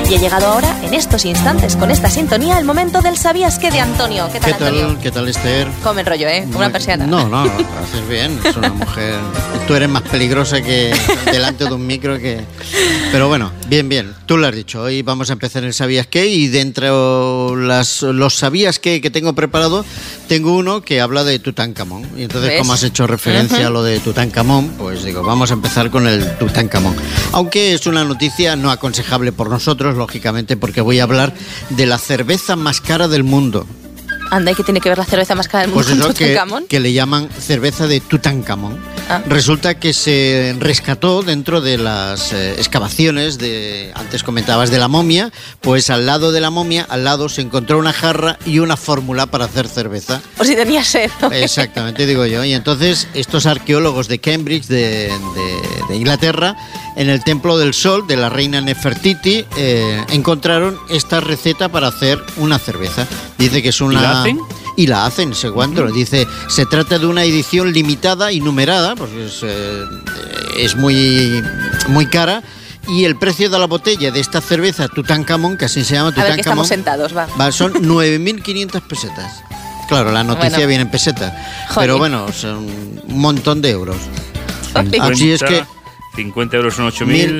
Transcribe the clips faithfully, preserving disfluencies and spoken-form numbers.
Y ha llegado ahora, en estos instantes, con esta sintonía, el momento del ¿sabías qué de Antonio? ¿Qué tal, ¿Qué tal, Antonio? ¿Qué tal, Esther? Come el rollo, ¿eh? Como una persiana. No, no, lo haces bien. Es una mujer... Tú eres más peligrosa que delante de un micro que... Pero bueno, bien, bien. Tú lo has dicho. Hoy vamos a empezar el ¿sabías qué? Y dentro las, los ¿sabías qué? Que tengo preparado, tengo uno que habla de Tutankamón. Y entonces, ¿ves? como has hecho referencia uh-huh. a lo de Tutankamón, pues digo, vamos a empezar con el Tutankamón. Aunque es una noticia no aconsejable por nosotros, lógicamente, porque voy a hablar de la cerveza más cara del mundo. Anda, ¿y qué tiene que ver la cerveza más cara del mundo pues con eso Tutankamón? Que, que le llaman cerveza de Tutankamón. Ah. Resulta que se rescató dentro de las eh, excavaciones de, antes comentabas, de la momia, pues al lado de la momia, al lado se encontró una jarra y una fórmula para hacer cerveza. O si tenía sed, ¿no? Exactamente, digo yo. Y entonces estos arqueólogos de Cambridge, de, de, de Inglaterra, en el Templo del Sol de la reina Nefertiti, eh, encontraron esta receta para hacer una cerveza. Dice que es una... ¿Y la hacen? Y la hacen, se encuentra. Uh-huh. Dice, se trata de una edición limitada y numerada, porque es, eh, es muy, muy cara. Y el precio de la botella de esta cerveza Tutankamón, que así se llama Tutankamón... A ver, que estamos sentados, va. va son nueve mil quinientas pesetas. Claro, la noticia bueno. viene en pesetas. Joder. Pero bueno, son un montón de euros. cincuenta, Así es que... cincuenta euros son ocho mil.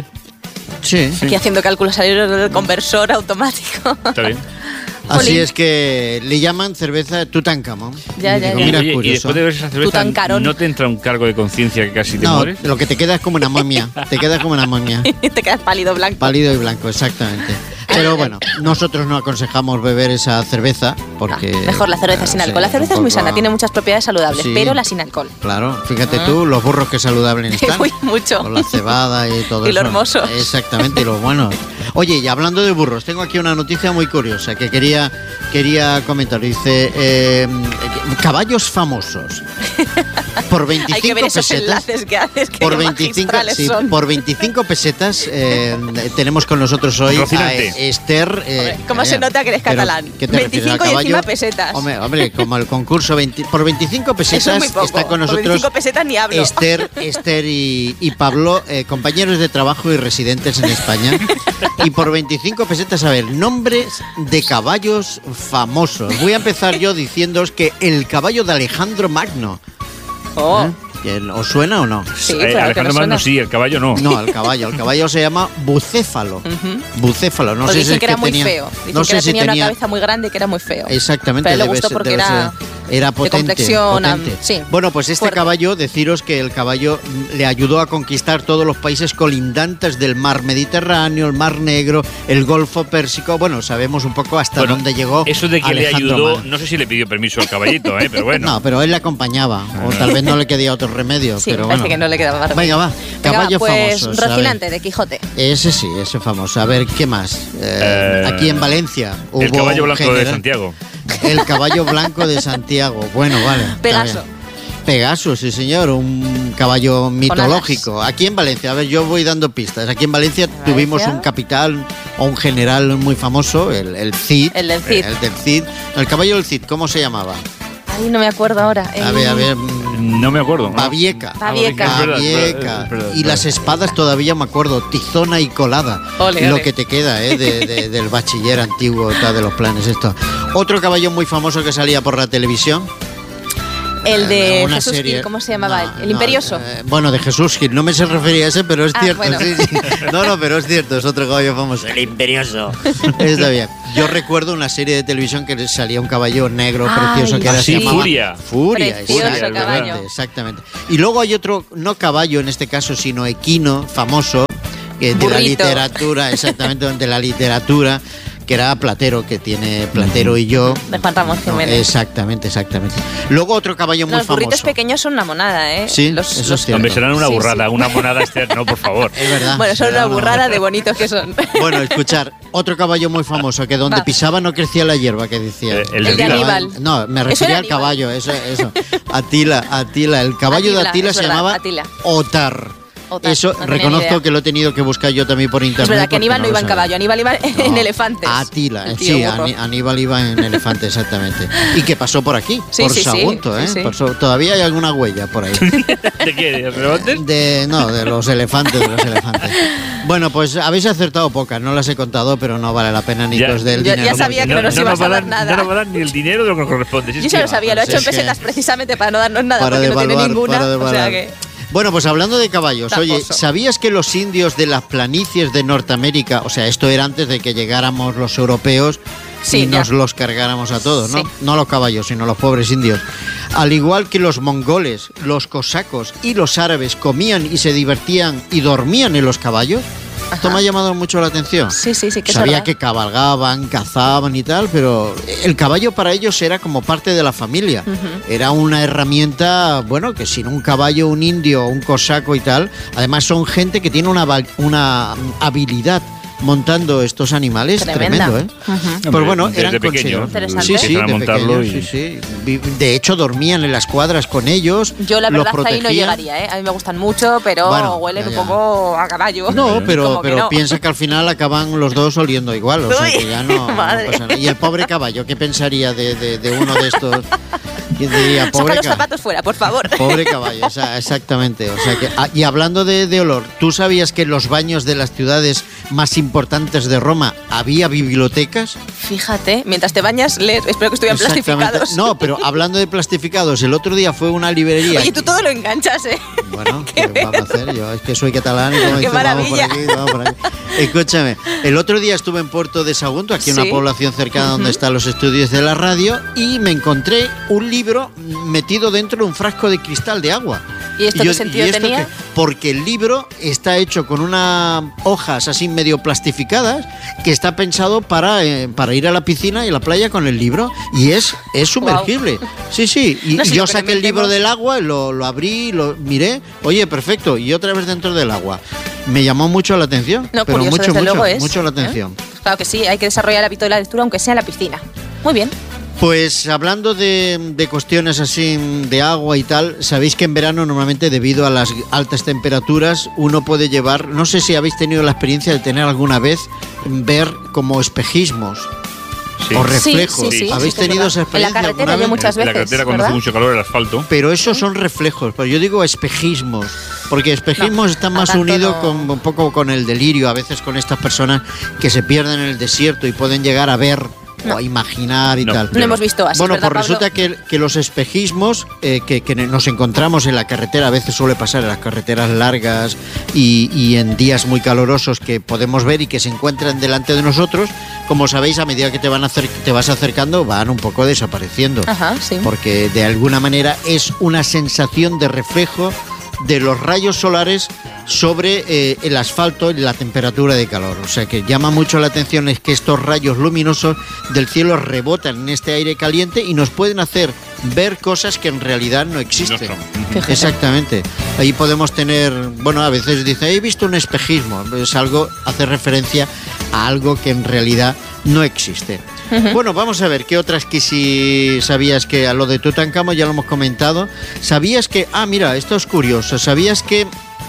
Sí. Aquí haciendo cálculos, salir del conversor automático. Está bien. Así Jolín. es que le llaman cerveza Tutankamón. Ya, Y ya, digo, ya. mira, Oye, y curioso. después de ver esa cerveza, Tutancarón. ¿no te entra un cargo de conciencia que casi te No, mueres? lo que te queda es como una momia. Te quedas como una momia. Te quedas pálido blanco. Pálido y blanco, exactamente. Pero bueno, nosotros no aconsejamos beber esa cerveza porque... Ah, mejor la cerveza sin alcohol. La cerveza es muy sana, tiene muchas propiedades saludables, Sí. pero la sin alcohol. Claro, fíjate tú, los burros que saludables están. Uy, mucho. Con la cebada y todo Y eso. los hermosos. Exactamente, y los buenos. Oye, y hablando de burros, tengo aquí una noticia muy curiosa que quería, quería comentar. Dice, eh, caballos famosos. Por veinticinco Hay que ver esos pesetas. enlaces que haces, que Por veinticinco, magistrales sí, son. por veinticinco pesetas eh, tenemos con nosotros hoy Rocinante. a Esther. Eh, Hombre, ¿cómo se eh, nota que eres pero, catalán? ¿qué te refieres, veinticinco a y caballo? encima pesetas. Hombre, hombre, como el concurso veinte, por veinticinco Eso pesetas es muy poco. está con Por nosotros veinticinco pesetas ni hablo. Esther, Esther y, y Pablo, eh, compañeros de trabajo y residentes en España. Y por veinticinco pesetas, a ver, nombres de caballos famosos. Voy a empezar yo diciéndoos que el caballo de Alejandro Magno. Oh. ¿Eh? ¿Os suena o no? Sí, Eh, claro que Alejandro no Magno suena. sí, el caballo no. No, el caballo. El caballo se llama bucéfalo. Ujú. Bucéfalo. No O sé dicen si es que era que muy tenía, feo. Dicen no que sé era- si tenía, tenía una cabeza muy grande y que era muy feo. Exactamente. Pero a él le debe gustó ser- porque debe era ser- era potente, complexión, potente. am- sí, Bueno, pues este fuerte. caballo, deciros que el caballo le ayudó a conquistar todos los países colindantes del mar Mediterráneo, el mar Negro, el Golfo Pérsico. Bueno, sabemos un poco hasta Bueno, dónde llegó. Eso de que Alejandro le ayudó, Magno. no sé si le pidió permiso al caballito, ¿eh? Pero bueno. No, pero él le acompañaba. O tal vez no le quedía otro remedio. Sí, pero parece bueno. que no le quedaba más Venga, va. Venga, Caballo pues famosos. a ver. Rocinante de Quijote. Ese sí, ese famoso. A ver, ¿qué más? Eh, Eh, aquí en Valencia hubo El caballo un blanco de general- Santiago. El caballo blanco de Santiago. Bueno, vale. está Pegaso. bien. Pegaso, sí señor, un caballo mitológico. Aquí en Valencia, a ver, yo voy dando pistas. Aquí en Valencia Valencia? tuvimos un capitán o un general muy famoso, el, el Cid. El del Cid. El del Cid. El caballo del Cid, ¿cómo se llamaba? Ay, no me acuerdo ahora. A El- ver, a ver. mm, No me acuerdo. ¿no? Babieca. Babieca. Es verdad, Babieca. es verdad, es Y verdad. las espadas todavía me acuerdo, tizona y colada. Ole, Lo ole. que te queda, ¿eh? de, de- del bachiller antiguo, tal, de los planes, esto. Otro caballo muy famoso que salía por la televisión. El Eh, de una Jesús serie- Gil, ¿cómo se llamaba? No, el no, Imperioso. eh, bueno, de Jesús Gil, no me se refería a ese, pero es Ah, cierto. bueno. Sí, sí. No, no, pero es cierto, es otro caballo famoso. El Imperioso. Está bien. Yo recuerdo una serie de televisión que salía un caballo negro Ay, precioso que era sí, se llamaba Furia. Furia, Precioso exactamente, caballo. exactamente. Y luego hay otro, no caballo en este caso, sino equino, famoso, que de la Burrito. literatura, exactamente, de la literatura, que era Platero, que tiene Platero y yo. De Juan Ramón No, Jiménez. exactamente, exactamente. Luego otro caballo muy Los burritos famoso. pequeños son una monada, ¿eh? Sí, Los- eso los- es cierto. Hombre, serán una Sí, burrada, sí. una monada, Esther, no, por favor. Es verdad. Bueno, son será una burrada de bonitos que son. Bueno, escuchar, otro caballo muy famoso que donde Va. pisaba no crecía la hierba, que decía. Eh, el de El de Aníbal. Aníbal. No, me Eso refería era al Aníbal. caballo, eso, eso. Atila, Atila. El caballo de Atila, Atila es se verdad, llamaba Atila. Otar. Otra, Eso no tenía reconozco idea. que lo he tenido que buscar yo también por internet. Es verdad que porque Aníbal no, lo iba en sabía. caballo, Aníbal iba en No, elefantes. Atila, El tío sí, burro. Ani- Aníbal iba en elefante, exactamente. Y que pasó por aquí, Sí, por sí, sí, Sagunto, ¿eh? sí, sí. Pasó- todavía hay alguna huella por ahí. ¿De qué? ¿De los relevantes? De, no, de los elefantes, de los elefantes. Bueno, pues habéis acertado pocas, no las he contado, pero no vale la pena ni Ya. que os dé el Ya- ya dinero. sabía porque que no nos ibas va a dar dar nada. No nos va a dar ni el dinero de lo que nos corresponde. Si es Yo se que- lo sabía, lo he pues hecho en es que- pesetas precisamente para no darnos nada, para porque no tiene devaluar, ninguna. para O sea devaluar. que. Bueno, pues hablando de caballos, oye, Tramposo. ¿sabías que los indios de las planicies de Norteamérica, o sea, esto era antes de que llegáramos los europeos Sí, y nos ya. los cargáramos a todos, ¿no? Sí. No los caballos, sino los pobres indios. Al igual que los mongoles, los cosacos y los árabes comían y se divertían y dormían en los caballos, esto Ajá. me ha llamado mucho la atención. Sí, sí, sí, que es Sabía verdad. que cabalgaban, cazaban y tal, pero el caballo para ellos era como parte de la familia. Ujú. Era una herramienta, bueno, que sin un caballo, un indio, un cosaco y tal, además son gente que tiene una, va- una habilidad montando estos animales Tremenda. tremendo, ¿eh? Ujú. Pues bueno, Desde eran pequeños, considerados. Interesante. Sí, sí, empiezan a de montarlo pequeños, y- sí, sí. Vi- De hecho, dormían en las cuadras con ellos. Yo la los verdad que ahí no protegían. llegaría, ¿eh? A mí me gustan mucho, pero Bueno, huelen ya, un ya. poco a caballo. No, pero, Como que pero no. piensa que al final acaban los dos oliendo igual, o sea Uy, que ya no, no madre. pasa nada. Y el pobre caballo, ¿qué pensaría de, de- de uno de estos? ¿Quién diría, Saca pobre los ca- zapatos fuera, por favor. Pobre caballo, o sea, exactamente. O sea que, ah, y hablando de, de olor, ¿tú sabías que en los baños de las ciudades más importantes de Roma había bibliotecas? Fíjate, mientras te bañas, lees. Espero que estuvieran Exactamente. plastificados. No, pero hablando de plastificados, el otro día fue una librería. Oye, tú todo lo enganchas, ¿eh? Bueno, Qué ¿qué vamos a hacer? Yo es que soy catalán y como Qué dicen, vamos por maravilla. aquí, vamos por aquí. Escúchame, el otro día estuve en Puerto de Sagunto, aquí en Sí. una población cercana donde están los estudios de la radio, y me encontré un libro metido dentro de un frasco de cristal de agua. ¿Y esto qué sentido esto tenía? qué? Porque el libro está hecho con unas hojas así medio plastificadas que está pensado para, eh, para ir a la piscina y a la playa con el libro, y es, es sumergible. Sí, sí. Y No sé yo lo que saqué el libro metemos. del agua, lo, lo abrí, lo miré, oye, perfecto, y otra vez dentro del agua. Me llamó mucho la atención, No, pero curioso, mucho, desde mucho, luego es. mucho la ¿eh? atención. Pues claro que sí, hay que desarrollar el hábito de la lectura, aunque sea en la piscina. Muy bien. Pues hablando de, de cuestiones así de agua y tal, sabéis que en verano normalmente debido a las altas temperaturas uno puede llevar, no sé si habéis tenido la experiencia de tener alguna vez ver como espejismos Sí. o reflejos. Sí, sí, sí, ¿Habéis sí, que es tenido verdad. esa En la experiencia carretera alguna yo vez? muchas En la veces, carretera cuando ¿verdad? hace mucho calor el asfalto. Pero esos son reflejos, pero yo digo espejismos, porque espejismos No, está a más tanto unido no. con un poco con el delirio, a veces con estas personas que se pierden en el desierto y pueden llegar a ver o No. a imaginar y No. tal. No hemos visto así, Bueno, ¿verdad, pues resulta Pablo? que, que los espejismos eh, que, que nos encontramos en la carretera, a veces suele pasar en las carreteras largas y, y en días muy calurosos que podemos ver y que se encuentran delante de nosotros, como sabéis, a medida que te, van a acer- te vas acercando, van un poco desapareciendo. Ajá, sí. Porque de alguna manera es una sensación de reflejo de los rayos solares sobre eh, el asfalto y la temperatura de calor. O sea que llama mucho la atención es que estos rayos luminosos del cielo rebotan en este aire caliente y nos pueden hacer ver cosas que en realidad no existen. No son. Fíjate. Exactamente. Ahí podemos tener, bueno, a veces dice, he visto un espejismo. Es algo, hace referencia a algo que en realidad no existe. Bueno, vamos a ver, ¿qué otras que si sabías que a lo de Tutankamón ya lo hemos comentado? ¿Sabías que, ah, mira, esto es curioso, ¿sabías que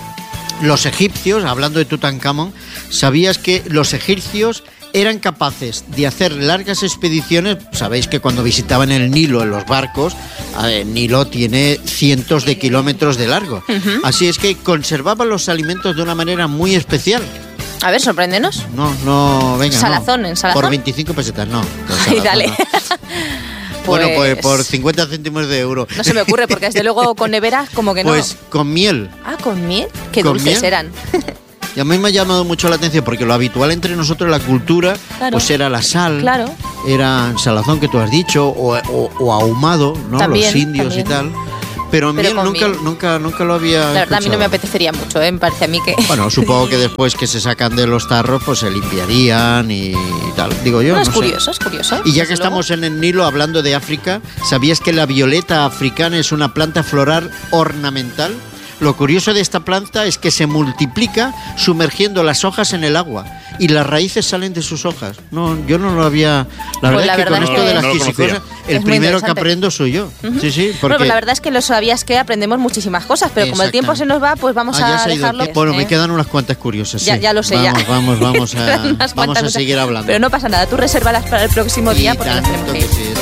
los egipcios, hablando de Tutankamón, sabías que los egipcios eran capaces de hacer largas expediciones? Sabéis que cuando visitaban el Nilo en los barcos, a ver, el Nilo tiene cientos de kilómetros de largo. Así es que conservaban los alimentos de una manera muy especial. A ver, sorpréndenos. No, no, venga. no. Salazón, ¿en salazón? Por veinticinco pesetas, no. por Ay, salazón, dale. no. Bueno, pues Pues, por cincuenta céntimos de euro. No se me ocurre, porque desde luego con nevera como que no. Pues con miel. Ah, ¿con miel? Qué ¿Con dulces miel? eran. Y a mí me ha llamado mucho la atención porque lo habitual entre nosotros, la cultura, Claro. pues era la sal, Claro. era salazón que tú has dicho, o, o- o ahumado, ¿no? También, Los indios también. y tal. Pero, Pero miel con nunca, miel. nunca, nunca lo había. La verdad, a mí no me escuchado. apetecería mucho, ¿eh? Me parece a mí que... Bueno, supongo que después que se sacan de los tarros, pues se limpiarían y tal. Digo yo. No, No, es sé. curioso, es curioso. Y ya que desde estamos en el Nilo hablando de África, ¿sabías que la violeta africana es una planta floral ornamental? lo curioso de esta planta es que se multiplica sumergiendo las hojas en el agua y las raíces salen de sus hojas. No, yo no lo había... La Pues verdad la es que verdad con es esto que- de las No lo quisicosas, conocía. el Es muy primero que interesante. aprendo soy yo. Sí, sí, porque... Bueno, pues la verdad es que lo sabías que aprendemos muchísimas cosas, pero como el tiempo se nos va, pues vamos Ah, ya a se ha ido. dejarlo. Bueno, me ¿eh? quedan unas cuantas curiosas. Ya, sí. ya lo sé, vamos, ya. Vamos, vamos, Quedan a, unas vamos cuantas a cosas. seguir hablando. Pero no pasa nada, tú resérvalas para el próximo Y día porque nos tanto tenemos que que ir. sí.